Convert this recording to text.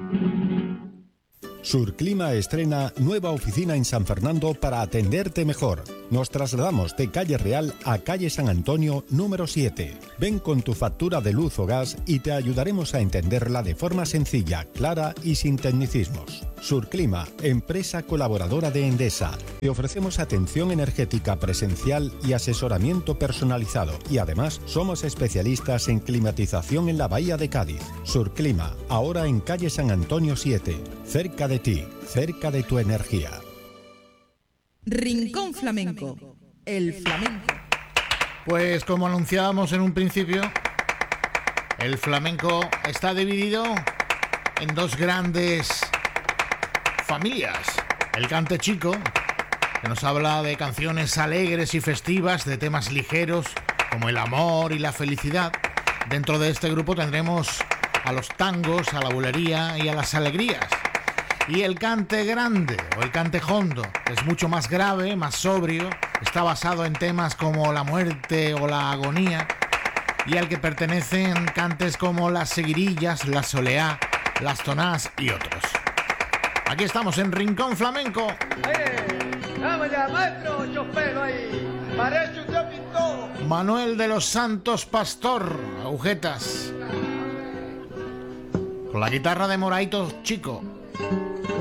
Surclima estrena nueva oficina en San Fernando para atenderte mejor. Nos trasladamos de Calle Real a Calle San Antonio número 7. Ven con tu factura de luz o gas y te ayudaremos a entenderla de forma sencilla, clara y sin tecnicismos. Surclima, empresa colaboradora de Endesa. Te ofrecemos atención energética presencial y asesoramiento personalizado. Y además, somos especialistas en climatización en la Bahía de Cádiz. Surclima, ahora en Calle San Antonio 7. Cerca de ti, cerca de tu energía. Rincón Flamenco, el flamenco. Pues como anunciábamos en un principio, el flamenco está dividido en dos grandes familias. El cante chico, que nos habla de canciones alegres y festivas, de temas ligeros como el amor y la felicidad. Dentro de este grupo tendremos a los tangos, a la bulería y a las alegrías. Y el cante grande o el cante hondo es mucho más grave, más sobrio, está basado en temas como la muerte o la agonía, y al que pertenecen cantes como las seguirillas, la soleá, las tonás y otros. Aquí estamos en Rincón Flamenco. ¡Vamos ya, maestro! ¡Chopero ahí! ¡Parece un pintor! Manuel de los Santos Pastor, agujetas. Con la guitarra de Moraito Chico.